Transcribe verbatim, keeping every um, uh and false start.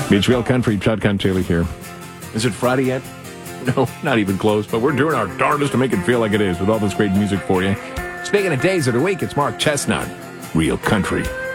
It's Real Country, Shotgun Taylor here. Is it Friday yet? No, not even close, but we're doing our darndest to make it feel like it is with all this great music for you. Speaking of days of the week, it's Mark Chestnut, Real Country.